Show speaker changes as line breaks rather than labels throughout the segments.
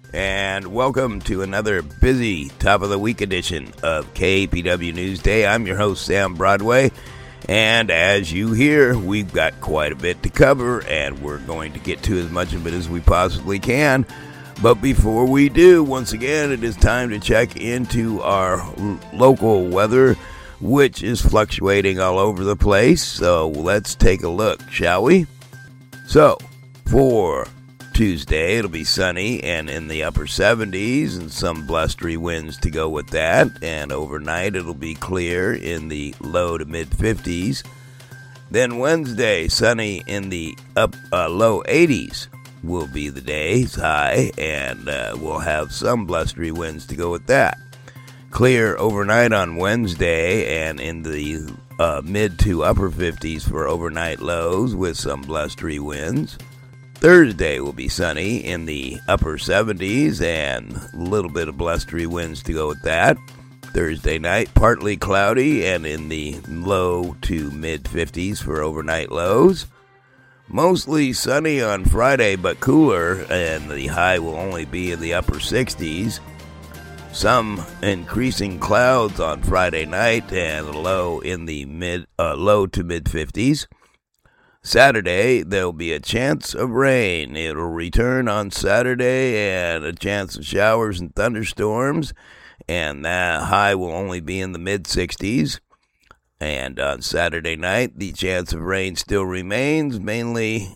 And welcome to another busy top of the week edition of KPW Newsday. I'm your host, Sam Broadway, and as you hear, we've got quite a bit to cover, and we're going to get to as much of it as we possibly can. But before we do, once again, it is time to check into our local weather, which is fluctuating all over the place. So let's take a look, shall we? So, for Tuesday, it'll be sunny and in the upper 70s and some blustery winds to go with that. And overnight, it'll be clear in the low to mid 50s. Then Wednesday, sunny in the low 80s will be the day's high, and we'll have some blustery winds to go with that. Clear overnight on Wednesday and in the mid to upper 50s for overnight lows with some blustery winds. Thursday will be sunny in the upper 70s and a little bit of blustery winds to go with that. Thursday night, partly cloudy and in the low to mid 50s for overnight lows. Mostly sunny on Friday but cooler, and the high will only be in the upper 60s. Some increasing clouds on Friday night and a low in the low to mid 50s. Saturday, there'll be a chance of rain. It'll return on Saturday and a chance of showers and thunderstorms, and that high will only be in the mid-60s. And on Saturday night, the chance of rain still remains, mainly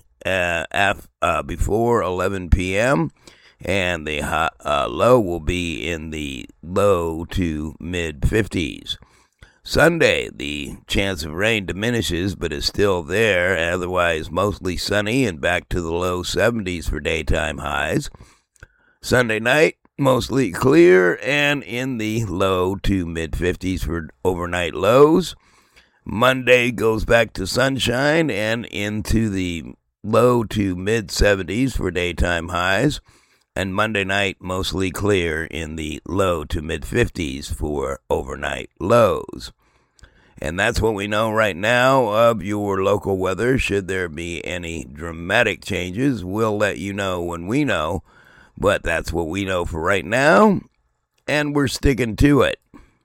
before 11 p.m., and the low will be in the low to mid-50s. Sunday, the chance of rain diminishes, but is still there, otherwise mostly sunny and back to the low 70s for daytime highs. Sunday night, mostly clear and in the low to mid-50s for overnight lows. Monday goes back to sunshine and into the low to mid-70s for daytime highs. And Monday night, mostly clear in the low to mid-50s for overnight lows. And that's what we know right now of your local weather. Should there be any dramatic changes, we'll let you know when we know. But that's what we know for right now, and we're sticking to it.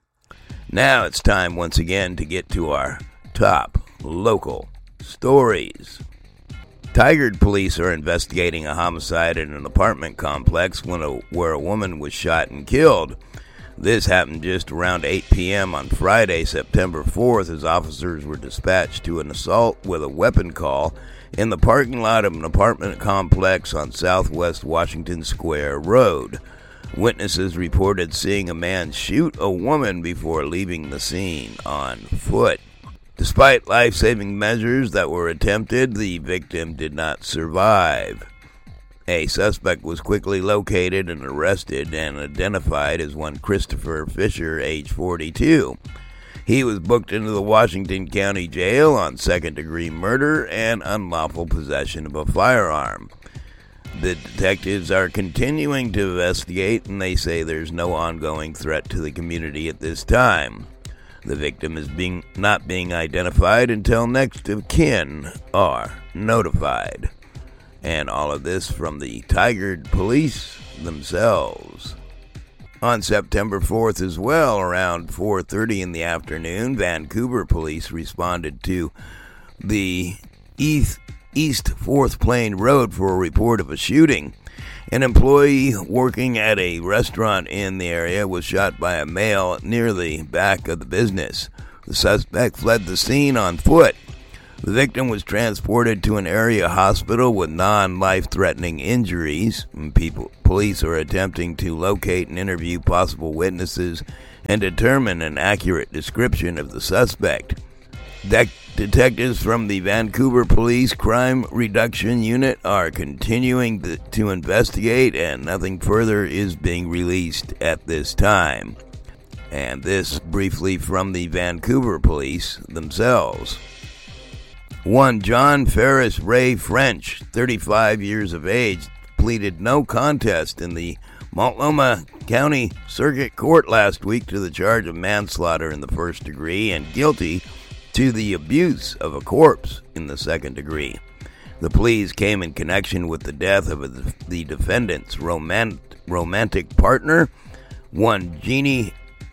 Now it's time once again to get to our top local stories. Tigard police are investigating a homicide in an apartment complex where a woman was shot and killed. This happened just around 8 p.m. on Friday, September 4th, as officers were dispatched to an assault with a weapon call in the parking lot of an apartment complex on Southwest Washington Square Road. Witnesses reported seeing a man shoot a woman before leaving the scene on foot. Despite life-saving measures that were attempted, the victim did not survive. A suspect was quickly located and arrested and identified as one Christopher Fisher, age 42. He was booked into the Washington County Jail on second-degree murder and unlawful possession of a firearm. The detectives are continuing to investigate, and they say there's no ongoing threat to the community at this time. The victim is not being identified until next of kin are notified. And all of this from the Tigard police themselves. On September 4th as well, around 4:30 in the afternoon, Vancouver police responded to the East 4th Plain Road for a report of a shooting. An employee working at a restaurant in the area was shot by a male near the back of the business. The suspect fled the scene on foot. The victim was transported to an area hospital with non-life-threatening injuries. Police are attempting to locate and interview possible witnesses and determine an accurate description of the suspect. Detectives from the Vancouver Police Crime Reduction Unit are continuing to investigate, and nothing further is being released at this time. And this briefly from the Vancouver Police themselves. One John Ferris Ray French, 35 years of age, pleaded no contest in the Multnomah County Circuit Court last week to the charge of manslaughter in the first degree and guilty to the abuse of a corpse in the second degree. The pleas came in connection with the death of the defendant's romantic partner, one Jeannie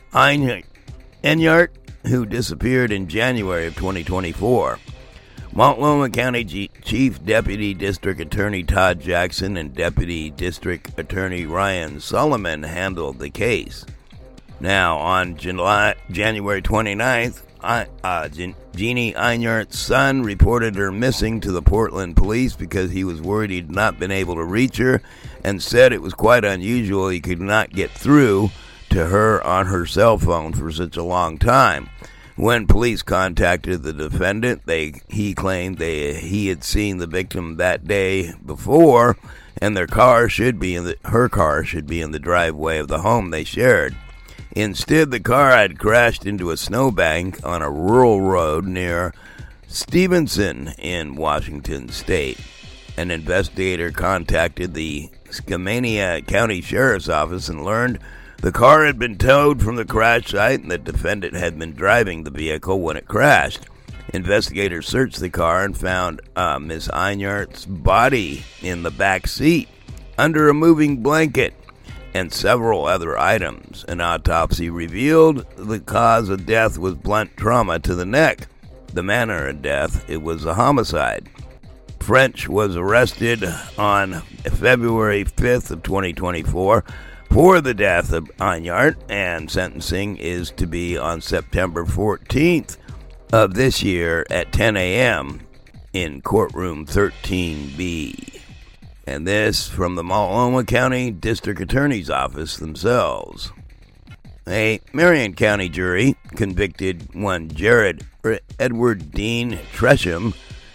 Enyart, who disappeared in January of 2024. Multnomah County Chief Deputy District Attorney Todd Jackson and Deputy District Attorney Ryan Solomon handled the case. Now, on January 29th, Jeannie Enyart's son reported her missing to the Portland police because he was worried he'd not been able to reach her and said it was quite unusual he could not get through to her on her cell phone for such a long time. When police contacted the defendant, he claimed he had seen the victim that day before, and her car should be in the driveway of the home they shared. Instead, the car had crashed into a snowbank on a rural road near Stevenson in Washington State. An investigator contacted the Skamania County Sheriff's Office and learned the car had been towed from the crash site and the defendant had been driving the vehicle when it crashed. Investigators searched the car and found Miss Enyart's body in the back seat under a moving blanket and several other items. An autopsy revealed the cause of death was blunt trauma to the neck. The manner of death, it was a homicide. French was arrested on February 5th of 2024 for the death of Enyart, and sentencing is to be on September 14th of this year at 10 a.m. in courtroom 13B. And this from the Multnomah County District Attorney's Office themselves. A Marion County jury convicted one Jared Edward Dean Tresham,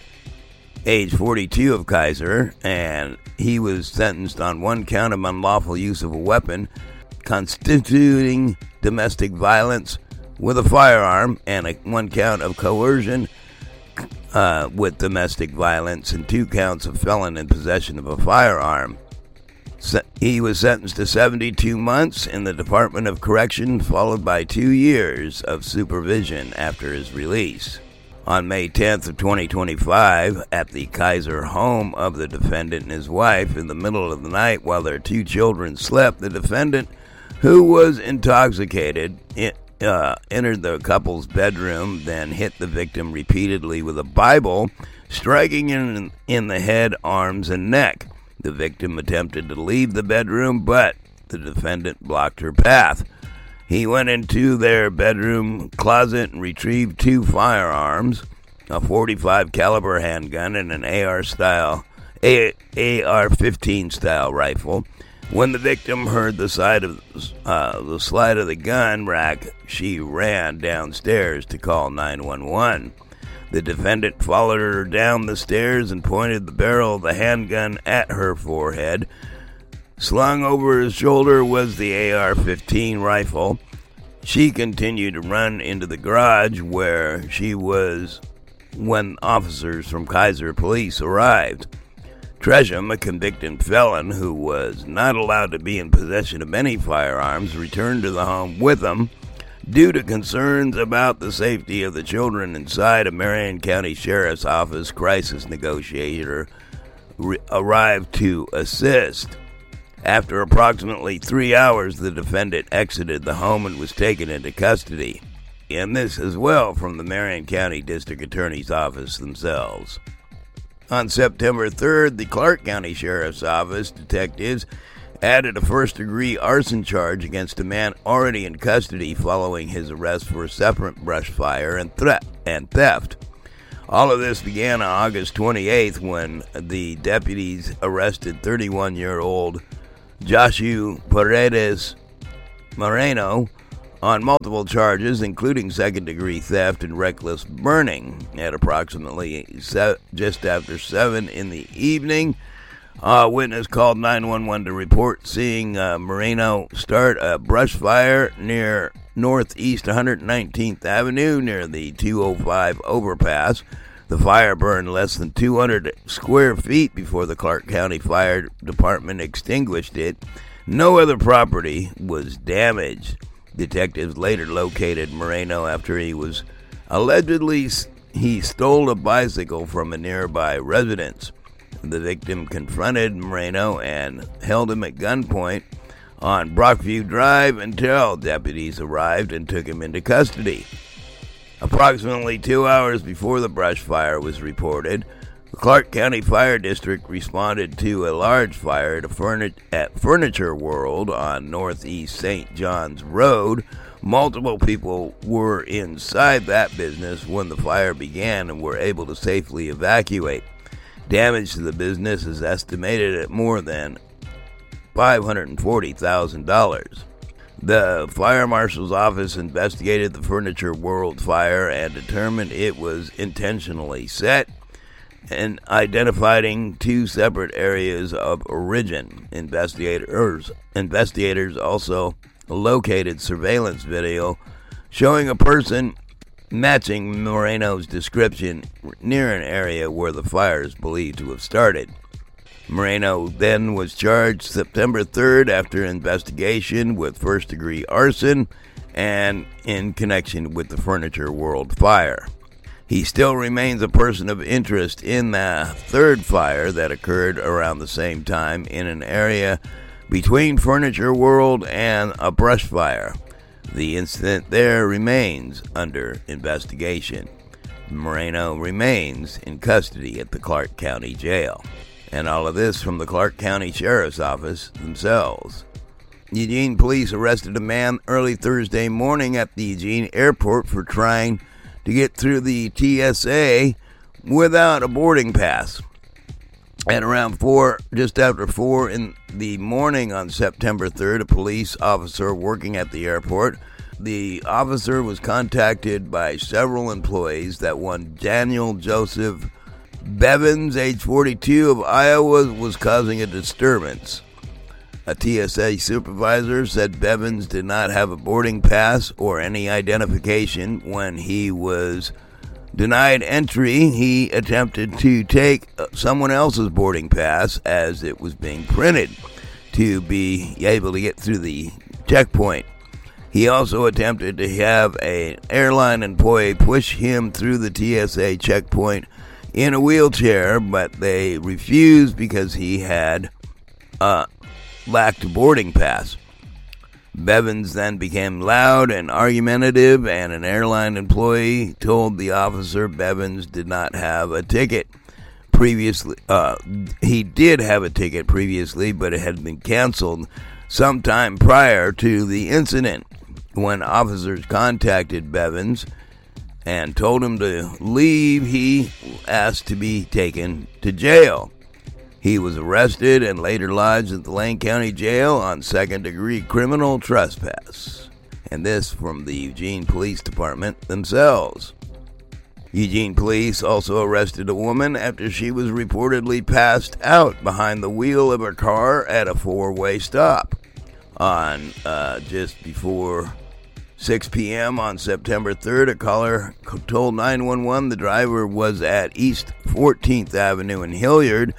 age 42, of Kaiser, and he was sentenced on one count of unlawful use of a weapon, constituting domestic violence with a firearm, and one count of coercion with domestic violence, and 2 counts of felon in possession of a firearm. He was sentenced to 72 months in the Department of Correction, followed by 2 years of supervision after his release. On May 10th of 2025, at the Kaiser home of the defendant and his wife, in the middle of the night while their 2 children slept, the defendant, who was intoxicated, entered the couple's bedroom, then hit the victim repeatedly with a Bible, striking in the head, arms, and neck. The victim attempted to leave the bedroom, but the defendant blocked her path. He went into their bedroom closet and retrieved 2 firearms, a .45 caliber handgun and an AR-15 style rifle. When the victim heard the slide of the gun rack, she ran downstairs to call 911. The defendant followed her down the stairs and pointed the barrel of the handgun at her forehead. Slung over his shoulder was the AR-15 rifle. She continued to run into the garage where she was when officers from Kaiser Police arrived. Tresham, a convicted felon who was not allowed to be in possession of any firearms, returned to the home with them. Due to concerns about the safety of the children inside, a Marion County Sheriff's Office crisis negotiator arrived to assist. After approximately 3 hours, the defendant exited the home and was taken into custody. And this as well from the Marion County District Attorney's Office themselves. On September 3rd, the Clark County Sheriff's Office detectives added a first-degree arson charge against a man already in custody following his arrest for separate brush fire and theft. All of this began on August 28th when the deputies arrested 31-year-old Joshua Paredes Moreno on multiple charges, including second-degree theft and reckless burning, at approximately just after 7 in the evening. A witness called 911 to report seeing Moreno start a brush fire near Northeast 119th Avenue near the 205 overpass. The fire burned less than 200 square feet before the Clark County Fire Department extinguished it. No other property was damaged. Detectives later located Moreno after he stole a bicycle from a nearby residence. The victim confronted Moreno and held him at gunpoint on Brockview Drive until deputies arrived and took him into custody. Approximately 2 hours before the brush fire was reported, the Clark County Fire District responded to a large fire at Furniture World on Northeast St. John's Road. Multiple people were inside that business when the fire began and were able to safely evacuate. Damage to the business is estimated at more than $540,000. The fire marshal's office investigated the Furniture World fire and determined it was intentionally set and identifying two separate areas of origin. Investigators also located surveillance video showing a person matching Moreno's description near an area where the fire is believed to have started. Moreno then was charged September 3rd after investigation with first-degree arson and in connection with the Furniture World fire. He still remains a person of interest in the third fire that occurred around the same time in an area between Furniture World and a brush fire. The incident there remains under investigation. Moreno remains in custody at the Clark County Jail. And all of this from the Clark County Sheriff's Office themselves. Eugene police arrested a man early Thursday morning at the Eugene Airport for trying to get through the TSA without a boarding pass. At around just after 4 in the morning on September 3rd, a police officer working at the airport, the officer was contacted by several employees that one Daniel Joseph Bevins, age 42, of Iowa, was causing a disturbance. A TSA supervisor said Bevins did not have a boarding pass or any identification. When he was denied entry, he attempted to take someone else's boarding pass as it was being printed to be able to get through the checkpoint. He also attempted to have an airline employee push him through the TSA checkpoint in a wheelchair, but they refused because he had lacked a boarding pass. Bevins then became loud and argumentative, and an airline employee told the officer Bevins did not have a ticket previously. He did have a ticket previously, but it had been canceled sometime prior to the incident. When officers contacted Bevins and told him to leave, he asked to be taken to jail. He was arrested and later lodged at the Lane County Jail on second-degree criminal trespass. And this from the Eugene Police Department themselves. Eugene police also arrested a woman after she was reportedly passed out behind the wheel of her car at a four-way stop on just before 6 p.m. on September 3rd. A caller told 911 the driver was at East 14th Avenue in Hilliard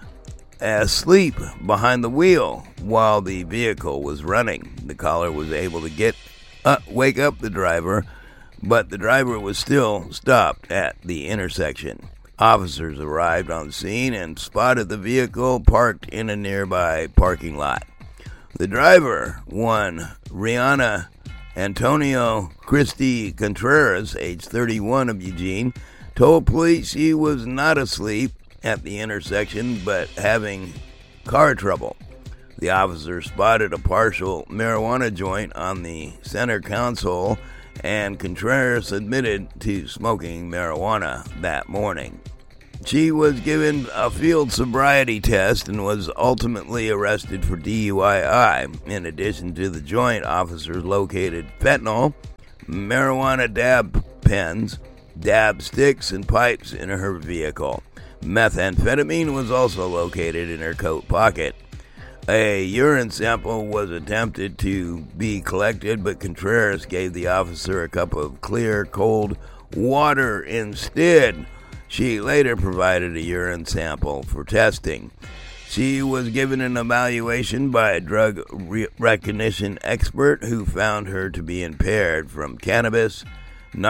asleep behind the wheel while the vehicle was running. The caller was able to wake up the driver, but the driver was still stopped at the intersection. Officers arrived on scene and spotted the vehicle parked in a nearby parking lot. The driver, one Rihanna Antonio Christie Contreras, age 31, of Eugene, told police he was not asleep at the intersection but having car trouble. The officer spotted a partial marijuana joint on the center console, and Contreras admitted to smoking marijuana that morning. She was given a field sobriety test and was ultimately arrested for DUI. In addition to the joint, officers located fentanyl, marijuana dab pens, dab sticks, and pipes in her vehicle. Methamphetamine was also located in her coat pocket. A urine sample was attempted to be collected, but Contreras gave the officer a cup of clear, cold water instead. She later provided a urine sample for testing. She was given an evaluation by a drug recognition expert who found her to be impaired from cannabis,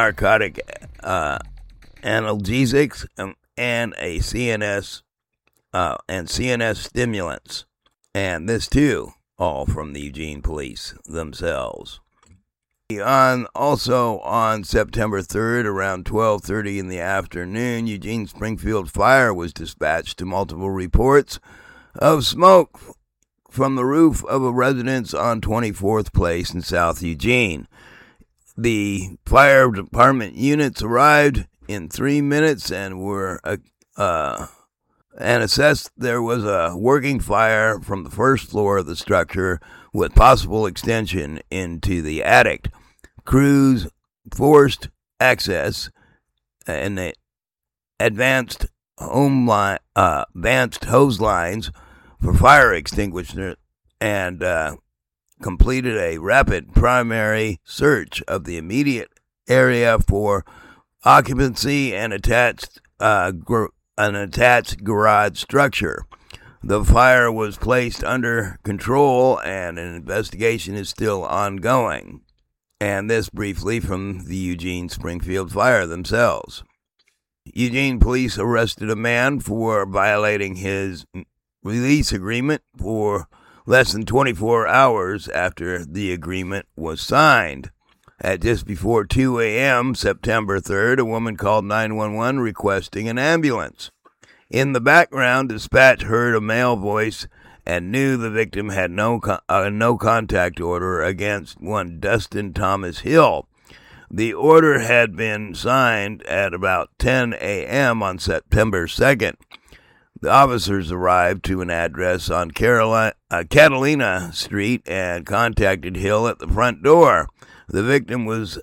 narcotic analgesics, and a CNS and CNS stimulants. And this too, all from the Eugene police themselves. Also on September 3rd, around 12:30 in the afternoon, Eugene Springfield Fire was dispatched to multiple reports of smoke from the roof of a residence on 24th Place in South Eugene. The fire department units arrived in 3 minutes and were assessed there was a working fire from the first floor of the structure with possible extension into the attic. Crews forced access and advanced hose lines for fire extinguisher and completed a rapid primary search of the immediate area for occupancy and an attached garage structure. The fire was placed under control and an investigation is still ongoing. And this briefly from the Eugene Springfield Fire themselves. Eugene police arrested a man for violating his release agreement for less than 24 hours after the agreement was signed. At just before 2 a.m., September 3rd, a woman called 911 requesting an ambulance. In the background, dispatch heard a male voice and knew the victim had no contact order against one Dustin Thomas Hill. The order had been signed at about 10 a.m. on September 2nd. The officers arrived to an address on Catalina Street and contacted Hill at the front door. The victim was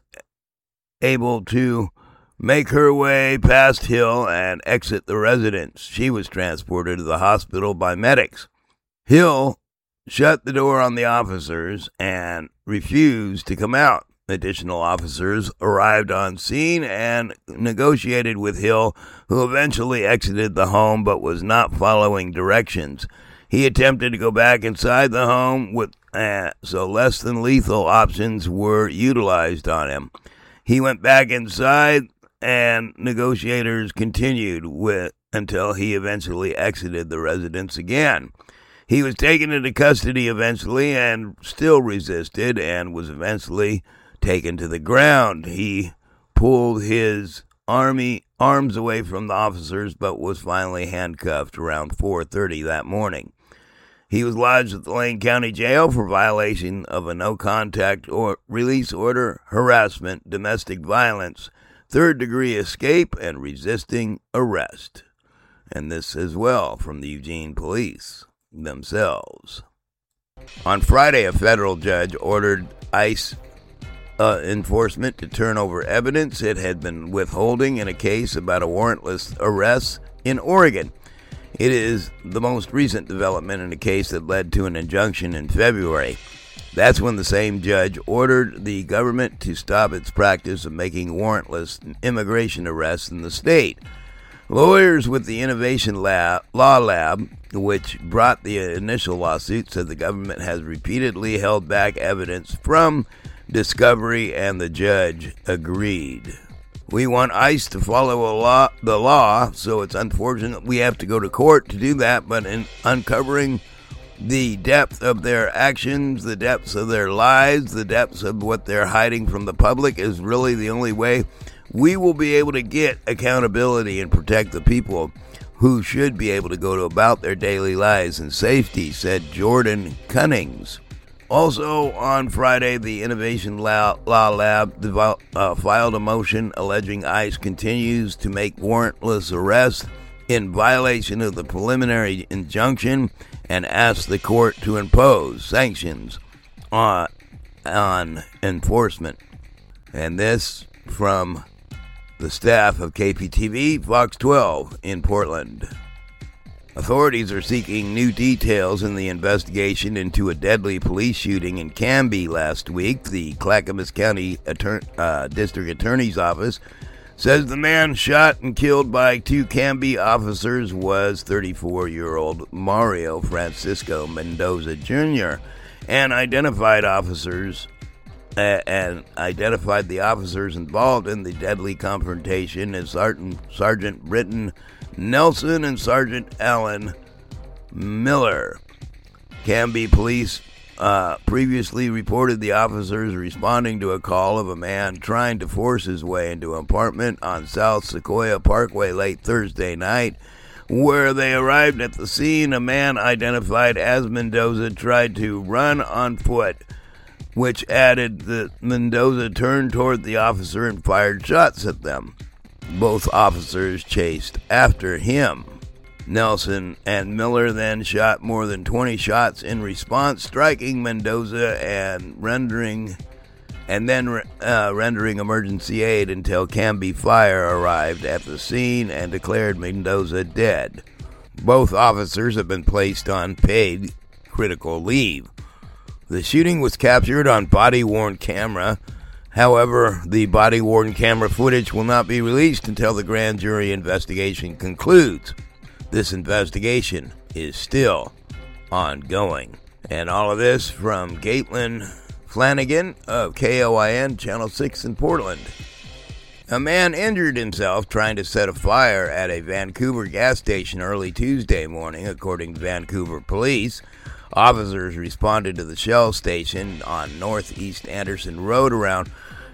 able to make her way past Hill and exit the residence. She was transported to the hospital by medics. Hill shut the door on the officers and refused to come out. Additional officers arrived on scene and negotiated with Hill, who eventually exited the home but was not following directions. He attempted to go back inside the home, so less than lethal options were utilized on him. He went back inside and negotiators continued until he eventually exited the residence again. He was taken into custody eventually and still resisted and was eventually taken to the ground. He pulled his arms away from the officers but was finally handcuffed around 4:30 that morning. He was lodged at the Lane County Jail for violation of a no-contact or release order, harassment, domestic violence, third-degree escape, and resisting arrest. And this as well from the Eugene police themselves. On Friday, a federal judge ordered ICE enforcement to turn over evidence it had been withholding in a case about a warrantless arrest in Oregon. It is the most recent development in a case that led to an injunction in February. That's when the same judge ordered the government to stop its practice of making warrantless immigration arrests in the state. Lawyers with the Innovation Law Lab, which brought the initial lawsuit, said the government has repeatedly held back evidence from discovery, and the judge agreed. We want ICE to follow the law, so it's unfortunate we have to go to court to do that, but in uncovering the depth of their actions, the depths of their lies, the depths of what they're hiding from the public is really the only way we will be able to get accountability and protect the people who should be able to go about their daily lives in safety, said Jordan Cunnings. Also on Friday, the Innovation Law Lab filed a motion alleging ICE continues to make warrantless arrests in violation of the preliminary injunction and asked the court to impose sanctions on enforcement. And this from the staff of KPTV Fox 12 in Portland. Authorities are seeking new details in the investigation into a deadly police shooting in Canby last week. The Clackamas County District Attorney's Office says the man shot and killed by two Canby officers was 34-year-old Mario Francisco Mendoza Jr. and identified the officers involved in the deadly confrontation as Sergeant Britton Nelson and Sergeant Alan Miller. Canby police previously reported the officers responding to a call of a man trying to force his way into an apartment on South Sequoia Parkway late Thursday night. Where they arrived at the scene, a man identified as Mendoza tried to run on foot, which added that Mendoza turned toward the officer and fired shots at them. Both officers chased after him. Nelson and Miller then shot more than 20 shots in response, striking Mendoza and rendering emergency aid until Canby Fire arrived at the scene and declared Mendoza dead. Both officers have been placed on paid critical leave. The shooting was captured on body-worn camera. However, the body-worn camera footage will not be released until the grand jury investigation concludes. This investigation is still ongoing. And all of this from Caitlin Flanagan of KOIN Channel 6 in Portland. A man injured himself trying to set a fire at a Vancouver gas station early Tuesday morning, according to Vancouver police. Officers responded to the Shell station on Northeast Anderson Road around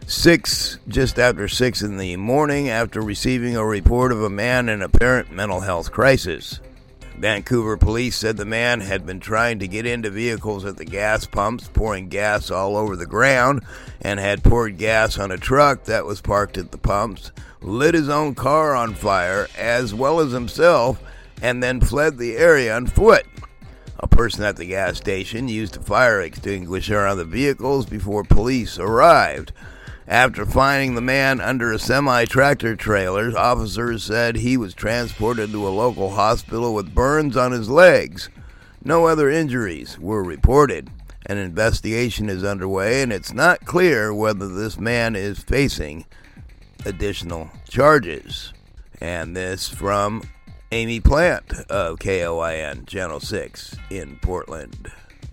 just after 6 in the morning after receiving a report of a man in apparent mental health crisis. Vancouver police said the man had been trying to get into vehicles at the gas pumps, pouring gas all over the ground, and had poured gas on a truck that was parked at the pumps, lit his own car on fire as well as himself, and then fled the area on foot. A person at the gas station used a fire extinguisher on the vehicles before police arrived. After finding the man under a semi-tractor trailer, officers said he was transported to a local hospital with burns on his legs. No other injuries were reported. An investigation is underway, and it's not clear whether this man is facing additional charges. And this from Amy Plant of KOIN Channel 6 in Portland.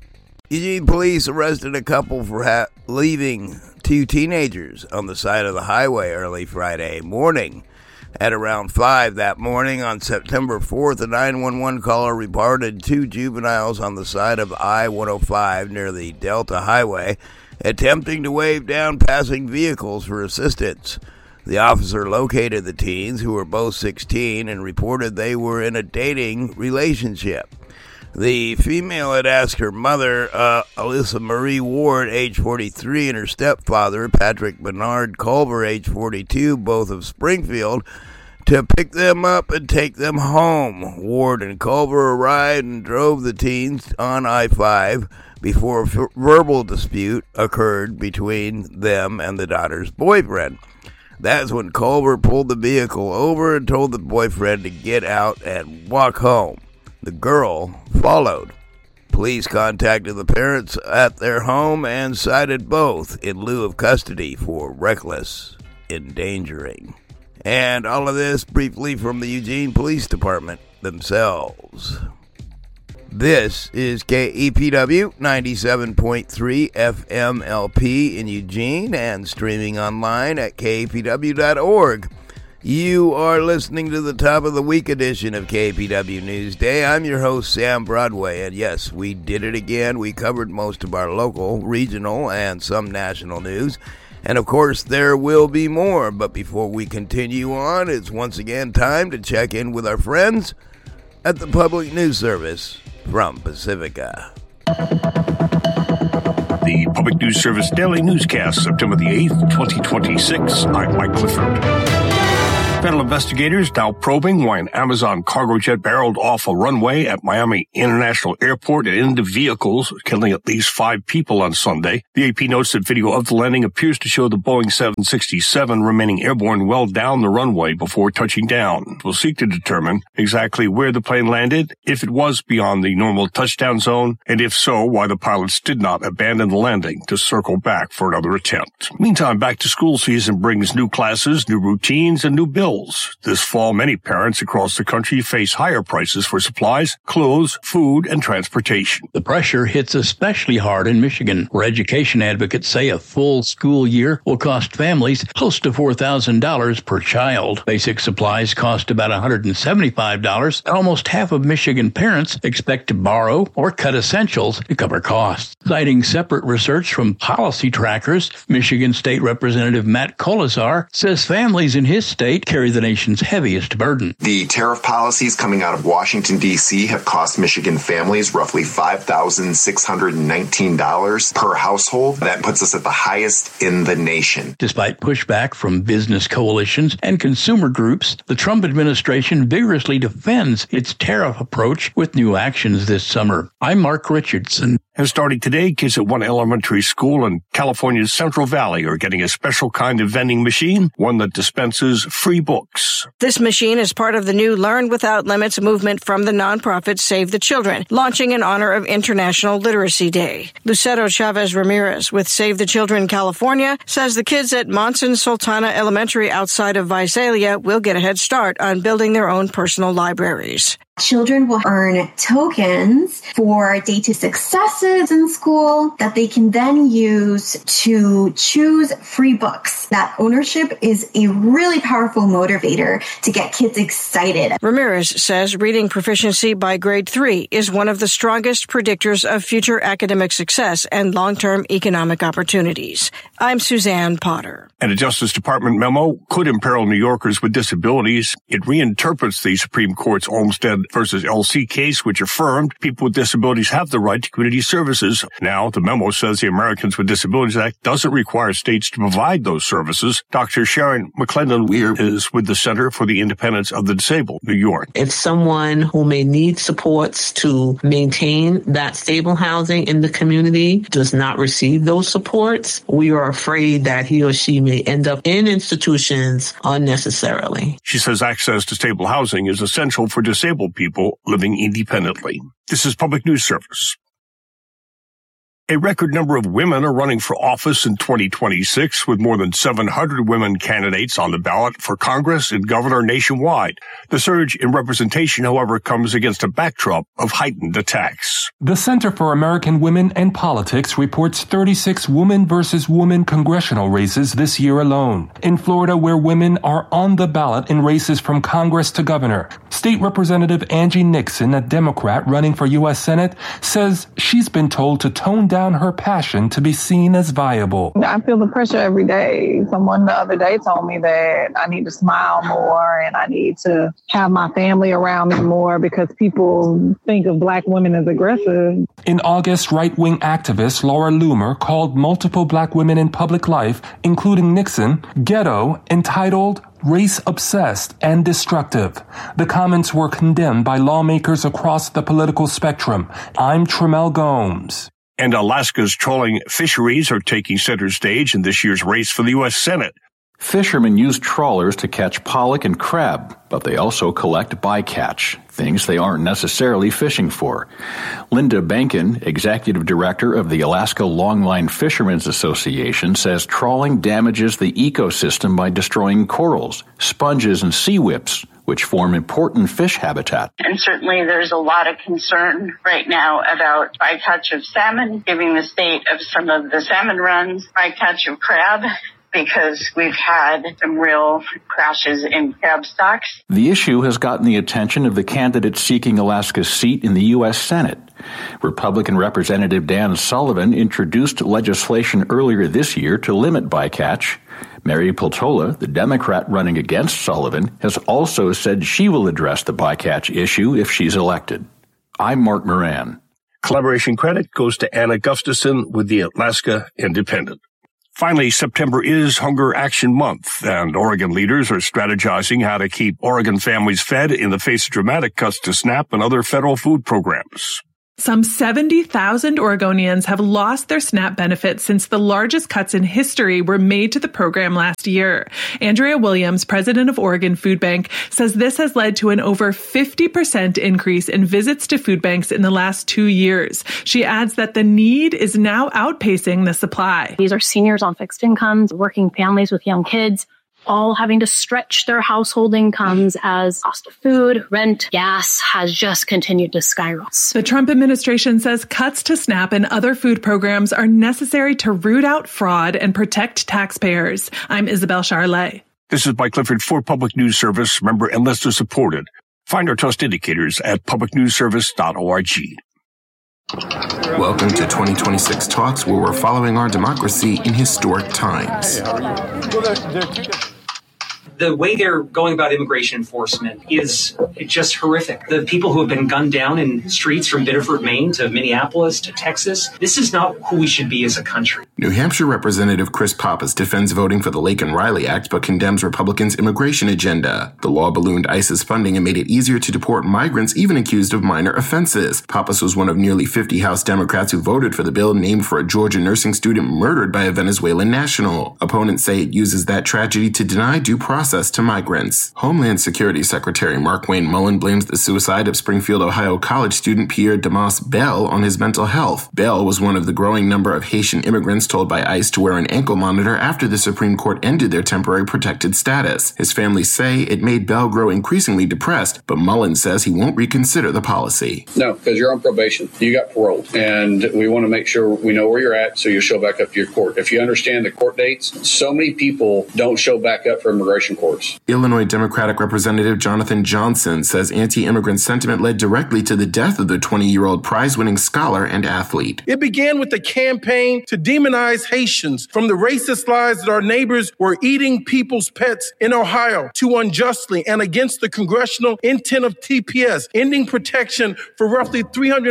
Eugene police arrested a couple for leaving two teenagers on the side of the highway early Friday morning. At around 5 that morning on September 4th, a 911 caller reported two juveniles on the side of I-105 near the Delta Highway attempting to wave down passing vehicles for assistance. The officer located the teens, who were both 16, and reported they were in a dating relationship. The female had asked her mother, Alyssa Marie Ward, age 43, and her stepfather, Patrick Bernard Culver, age 42, both of Springfield, to pick them up and take them home. Ward and Culver arrived and drove the teens on I-5 before a verbal dispute occurred between them and the daughter's boyfriend. That's when Culver pulled the vehicle over and told the boyfriend to get out and walk home. The girl followed. Police contacted the parents at their home and cited both in lieu of custody for reckless endangering. And all of this briefly from the Eugene Police Department themselves. This is KEPW 97.3 FMLP in Eugene and streaming online at kepw.org. You are listening to the top of the week edition of KPW Newsday. I'm your host, Sam Broadway, and yes, we did it again. We covered most of our local, regional, and some national news. And of course, there will be more. But before we continue on, it's once again time to check in with our friends at the Public News Service from Pacifica.
The Public News Service Daily Newscast, September the 8th, 2026. I'm Mike Clifford. Federal investigators now probing why an Amazon cargo jet barreled off a runway at Miami International Airport and into vehicles, killing at least 5 people on Sunday. The AP notes that video of the landing appears to show the Boeing 767 remaining airborne well down the runway before touching down. We'll seek to determine exactly where the plane landed, if it was beyond the normal touchdown zone, and if so, why the pilots did not abandon the landing to circle back for another attempt. Meantime, back to school season brings new classes, new routines, and new bills bills. This fall, many parents across the country face higher prices for supplies, clothes, food, and transportation.
The pressure hits especially hard in Michigan, where education advocates say a full school year will cost families close to $4,000 per child. Basic supplies cost about $175, and almost half of Michigan parents expect to borrow or cut essentials to cover costs. Citing separate research from Policy Trackers, Michigan State Representative Matt Kolesar says families in his state carry the nation's heaviest burden.
The tariff policies coming out of Washington, D.C. have cost Michigan families roughly $5,619 per household. That puts us at the highest in the nation.
Despite pushback from business coalitions and consumer groups, the Trump administration vigorously defends its tariff approach with new actions this summer. I'm Mark Richardson.
And starting today, kids at one elementary school in California's Central Valley are getting a special kind of vending machine, one that dispenses free books.
This machine is part of the new Learn Without Limits movement from the nonprofit Save the Children, launching in honor of International Literacy Day. Lucero Chavez Ramirez with Save the Children California says the kids at Monson Sultana Elementary outside of Visalia will get a head start on building their own personal libraries.
Children will earn tokens for data successes in school that they can then use to choose free books. That ownership is a really powerful motivator to get kids excited.
Ramirez says reading proficiency by grade 3 is one of the strongest predictors of future academic success and long-term economic opportunities. I'm Suzanne Potter.
And a Justice Department memo could imperil New Yorkers with disabilities. It reinterprets the Supreme Court's Olmstead versus LC case, which affirmed people with disabilities have the right to community services. Now, the memo says the Americans with Disabilities Act doesn't require states to provide those services. Dr. Sharon McClendon-Weir is with the Center for the Independence of the Disabled, New York.
If someone who may need supports to maintain that stable housing in the community does not receive those supports, we are afraid that he or she may end up in institutions unnecessarily.
She says access to stable housing is essential for disabled people living independently. This is Public News Service. A record number of women are running for office in 2026, with more than 700 women candidates on the ballot for Congress and governor nationwide. The surge in representation, however, comes against a backdrop of heightened attacks.
The Center for American Women and Politics reports 36 woman versus woman congressional races this year alone. In Florida, where women are on the ballot in races from Congress to governor, State Representative Angie Nixon, a Democrat running for U.S. Senate, says she's been told to tone down her passion to be seen as viable.
I feel the pressure every day. Someone the other day told me that I need to smile more and I need to have my family around me more because people think of Black women as aggressive.
In August, right-wing activist Laura Loomer called multiple Black women in public life, including Nixon, ghetto, entitled race-obsessed and destructive. The comments were condemned by lawmakers across the political spectrum. I'm Tremel Gomes.
And Alaska's trawling fisheries are taking center stage in this year's race for the U.S. Senate.
Fishermen use trawlers to catch pollock and crab, but they also collect bycatch, things they aren't necessarily fishing for. Linda Bankin, executive director of the Alaska Longline Fishermen's Association, says trawling damages the ecosystem by destroying corals, sponges, and sea whips, which form important fish habitat.
And certainly there's a lot of concern right now about bycatch of salmon, giving the state of some of the salmon runs, bycatch of crab, because we've had some real crashes in crab stocks.
The issue has gotten the attention of the candidate seeking Alaska's seat in the U.S. Senate. Republican Representative Dan Sullivan introduced legislation earlier this year to limit bycatch. Mary Peltola, the Democrat running against Sullivan, has also said she will address the bycatch issue if she's elected. I'm Mark Moran.
Collaboration credit goes to Anna Gustafson with the Alaska Independent. Finally, September is Hunger Action Month, and Oregon leaders are strategizing how to keep Oregon families fed in the face of dramatic cuts to SNAP and other federal food programs.
Some 70,000 Oregonians have lost their SNAP benefits since the largest cuts in history were made to the program last year. Andrea Williams, president of Oregon Food Bank, says this has led to an over 50% increase in visits to food banks in the last 2 years. She adds that the need is now outpacing the supply.
These are seniors on fixed incomes, working families with young kids all having to stretch their household incomes as cost of food, rent, gas has just continued to skyrocket.
The Trump administration says cuts to SNAP and other food programs are necessary to root out fraud and protect taxpayers. I'm Isabel Charlet.
This is Mike Clifford for Public News Service, member and listener supported. Find our trust indicators at publicnewsservice.org.
Welcome to 2026 Talks, where we're following our democracy in historic times.
The way they're going about immigration enforcement is just horrific. The people who have been gunned down in streets from Biddeford, Maine to Minneapolis to Texas, this is not who we should be as a country.
New Hampshire Representative Chris Pappas defends voting for the Laken Riley Act but condemns Republicans' immigration agenda. The law ballooned ICE's funding and made it easier to deport migrants even accused of minor offenses. Pappas was one of nearly 50 House Democrats who voted for the bill named for a Georgia nursing student murdered by a Venezuelan national. Opponents say it uses that tragedy to deny due process to migrants. Homeland Security Secretary Markwayne Mullin blames the suicide of Springfield, Ohio college student Pierre Damas Bell on his mental health. Bell was one of the growing number of Haitian immigrants told by ICE to wear an ankle monitor after the Supreme Court ended their temporary protected status. His family say it made Bell grow increasingly depressed, but Mullin says he won't reconsider the policy.
No, because you're on probation. You got paroled, and we want to make sure we know where you're at so you show back up to your court. If you understand the court dates, so many people don't show back up for immigration courts.
Illinois Democratic Representative Jonathan Johnson says anti-immigrant sentiment led directly to the death of the 20-year-old prize-winning scholar and athlete.
It began with a campaign to demonize Haitians, from the racist lies that our neighbors were eating people's pets in Ohio to unjustly and against the congressional intent of TPS, ending protection for roughly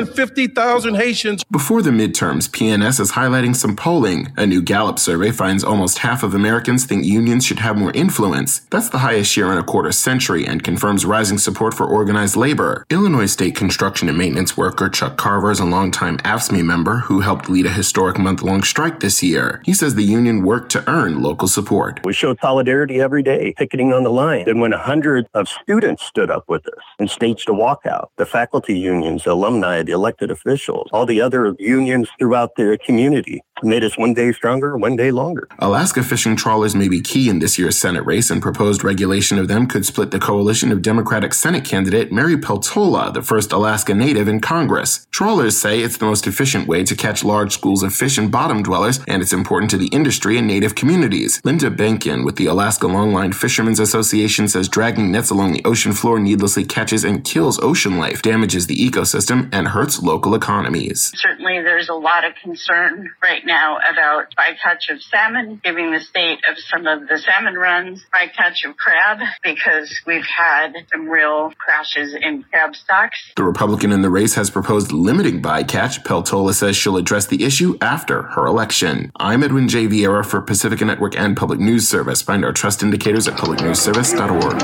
350,000 Haitians.
Before the midterms, PNS is highlighting some polling. A new Gallup survey finds almost half of Americans think unions should have more influence. That's the highest share in a quarter century and confirms rising support for organized labor. Illinois State construction and maintenance worker Chuck Carver is a longtime AFSCME member who helped lead a historic month-long strike this year. He says the union worked to earn local support.
We showed solidarity every day, picketing on the line. And when 100 of students stood up with us and staged a walkout, the faculty unions, the alumni, the elected officials, all the other unions throughout the community made us one day stronger, one day longer.
Alaska fishing trawlers may be key in this year's Senate race, and proposed regulation of them could split the coalition of Democratic Senate candidate Mary Peltola, the first Alaska native in Congress. Trawlers say it's the most efficient way to catch large schools of fish and bottom dwellers, and it's important to the industry and native communities. Linda Benkin with the Alaska Longline Fishermen's Association says dragging nets along the ocean floor needlessly catches and kills ocean life, damages the ecosystem, and hurts local economies.
Certainly there's a lot of concern right now about bycatch of salmon, giving the state of some of the salmon runs, bycatch of crab, because we've had some real crashes in crab stocks.
The Republican in the race has proposed limiting bycatch. Peltola says she'll address the issue after her election. I'm Edwin J. Vieira for Pacifica Network and Public News Service. Find our trust indicators at publicnewsservice.org.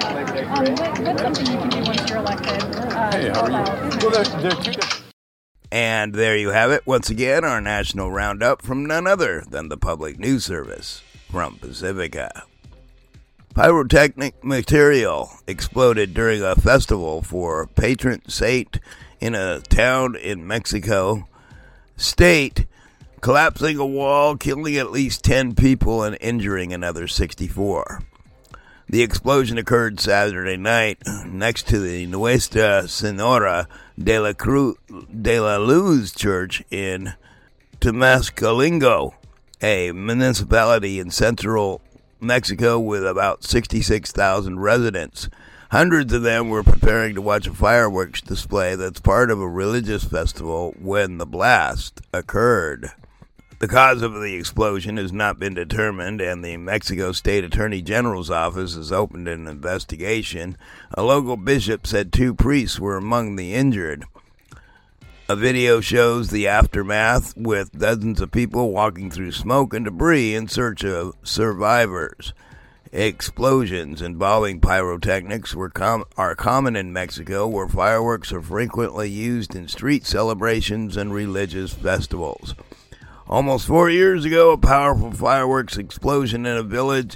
And there you have it. Once again, our national roundup from none other than the Public News Service from Pacifica. Pyrotechnic material exploded during a festival for patron saint in a town in Mexico State, collapsing a wall, killing at least 10 people and injuring another 64. The explosion occurred Saturday night next to the Nuestra Señora de la Luz Church in Temascalingo, a municipality in central Mexico with about 66,000 residents. Hundreds of them were preparing to watch a fireworks display that's part of a religious festival when the blast occurred. The cause of the explosion has not been determined, and the Mexico State Attorney General's office has opened an investigation. A local bishop said 2 priests were among the injured. A video shows the aftermath with dozens of people walking through smoke and debris in search of survivors. Explosions involving pyrotechnics are common in Mexico, where fireworks are frequently used in street celebrations and religious festivals. Almost 4 years ago, a powerful fireworks explosion in a village